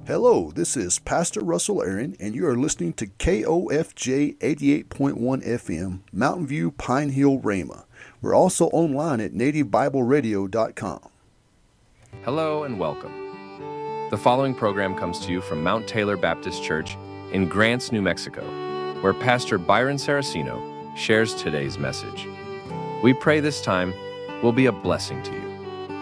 Hello, this is Pastor Russell Aaron, and you are listening to KOFJ 88.1 FM, Mountain View, Pine Hill, Rhema. We're also online at nativebibleradio.com. Hello and welcome. The following program comes to you from Mount Taylor Baptist Church in Grants, New Mexico, where Pastor Byron Saraceno shares today's message. We pray this time will be a blessing to you.